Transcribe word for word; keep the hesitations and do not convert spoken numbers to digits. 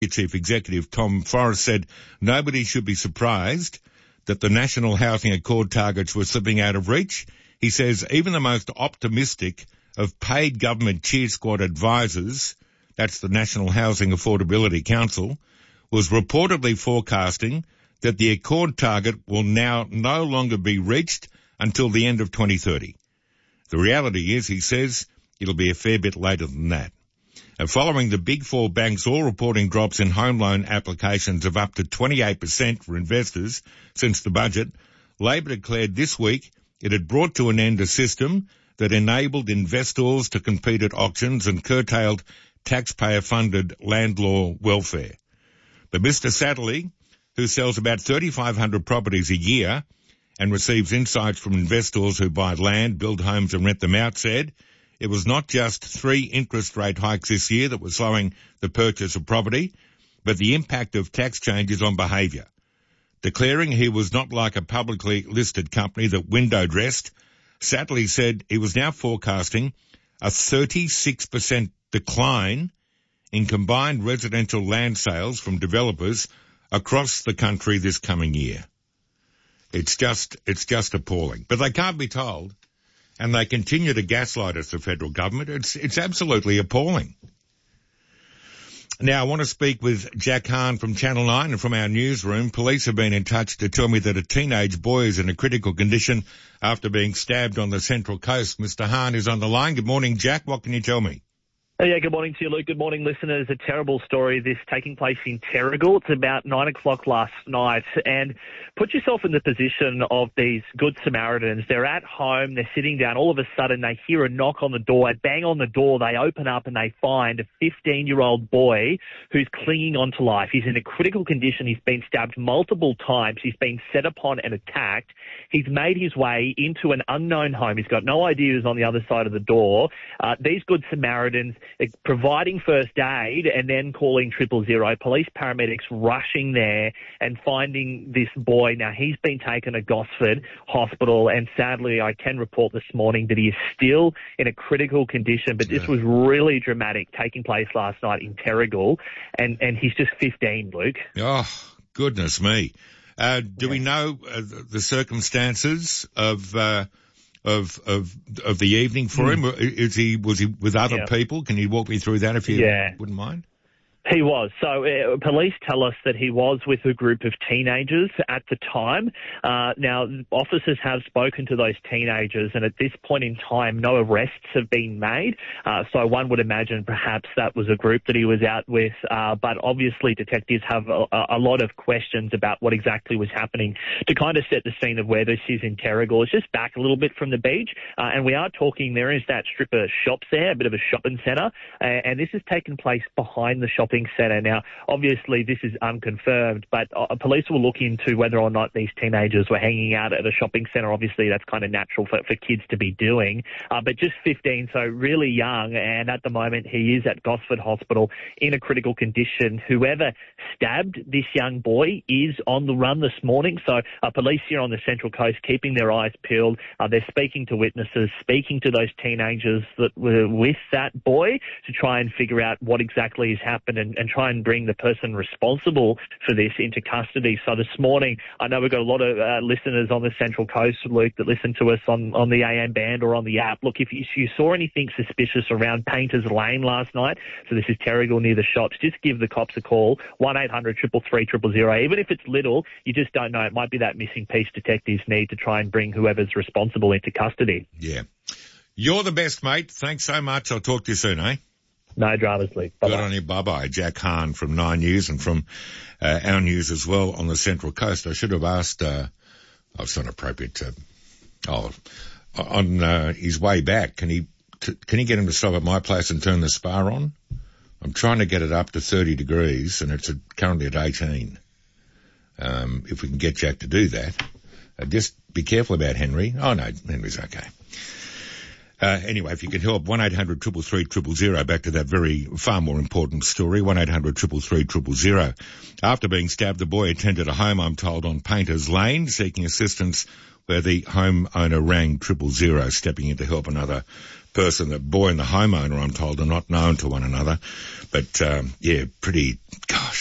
Chief Executive Tom Forrest said nobody should be surprised that the National Housing Accord targets were slipping out of reach. He says even the most optimistic of paid government cheer squad advisors, that's the National Housing Affordability Council, was reportedly forecasting that the Accord target will now no longer be reached until the end of twenty thirty. The reality is, he says, it'll be a fair bit later than that. And following the big four banks all reporting drops in home loan applications of up to twenty-eight percent for investors since the budget, Labor declared this week it had brought to an end a system that enabled investors to compete at auctions and curtailed taxpayer-funded land law welfare. But Mister Satterley, who sells about thirty-five hundred properties a year and receives insights from investors who buy land, build homes and rent them out, said it was not just three interest rate hikes this year that were slowing the purchase of property, but the impact of tax changes on behaviour. Declaring he was not like a publicly listed company that window dressed, Satterley said he was now forecasting a thirty-six percent decline in combined residential land sales from developers across the country this coming year. It's just, it's just appalling. But they can't be told, and they continue to gaslight us, the federal government. It's, it's absolutely appalling. Now, I want to speak with Jack Hahn from Channel nine and from our newsroom. Police have been in touch to tell me that a teenage boy is in a critical condition after being stabbed on the Central Coast. Mister Hahn is on the line. Good morning, Jack. What can you tell me? Oh, yeah, good morning to you, Luke. Good morning, listeners. A terrible story, this taking place in Terrigal. It's about nine o'clock last night. And put yourself in the position of these Good Samaritans. They're at home, they're sitting down. All of a sudden, they hear a knock on the door. They bang on the door. They open up and they find a fifteen-year-old boy who's clinging on to life. He's in a critical condition. He's been stabbed multiple times. He's been set upon and attacked. He's made his way into an unknown home. He's got no idea who's on the other side of the door. Uh, these Good Samaritans providing first aid and then calling triple zero. Police paramedics rushing there and finding this boy. Now, he's been taken to Gosford Hospital, and sadly, I can report this morning that he is still in a critical condition. But this was really dramatic, taking place last night in Terrigal, and, and he's just fifteen, Luke. Oh, goodness me. Uh, do yeah. we know uh, the circumstances of... Uh Of, of of the evening for mm. him? Is he was he with other yeah. people? Can you walk me through that if you yeah. wouldn't mind? He was. So uh, police tell us that he was with a group of teenagers at the time. Uh, now, officers have spoken to those teenagers, and at this point in time, no arrests have been made. Uh, so one would imagine perhaps that was a group that he was out with. Uh, but obviously, detectives have a, a lot of questions about what exactly was happening. To kind of set the scene of where this is in Terrigal, it's just back a little bit from the beach. Uh, and we are talking, there is that strip of shops there, a bit of a shopping centre. Uh, and this has taken place behind the shopping centre. Now, obviously, this is unconfirmed, but uh, police will look into whether or not these teenagers were hanging out at a shopping centre. Obviously, that's kind of natural for, for kids to be doing, uh, but just fifteen, so really young, and at the moment, he is at Gosford Hospital in a critical condition. Whoever stabbed this young boy is on the run this morning, so uh, police here on the Central Coast keeping their eyes peeled. Uh, they're speaking to witnesses, speaking to those teenagers that were with that boy to try and figure out what exactly has happened and, and try and bring the person responsible for this into custody. So this morning, I know we've got a lot of uh, listeners on the Central Coast, Luke, that listen to us on, on the A M band or on the app. Look, if you, if you saw anything suspicious around Painters Lane last night, so this is Terrigal near the shops, just give the cops a call, one eight hundred, three three three, zero zero. Even if it's little, you just don't know. It might be that missing piece detectives need to try and bring whoever's responsible into custody. Yeah. You're the best, mate. Thanks so much. I'll talk to you soon, eh? No dramas, Lee. Bye-bye. Good on you. Bye-bye. Jack Hahn from Nine News and from uh, our news as well on the Central Coast. I should have asked, uh, oh, it's not appropriate to, oh, on uh, his way back, can he t- can he get him to stop at my place and turn the spa on? I'm trying to get it up to thirty degrees, and it's at, currently at eighteen. Um, if we can get Jack to do that. Uh, just be careful about Henry. Oh, no, Henry's okay. Uh, anyway, if you could help, one eight hundred, three three three, zero zero, back to that very, far more important story, one eight hundred, three three three, zero zero. After being stabbed, the boy attended a home, I'm told, on Painters Lane, seeking assistance where the homeowner rang triple zero, stepping in to help another person. The boy and the homeowner, I'm told, are not known to one another. But, um, yeah, pretty, gosh.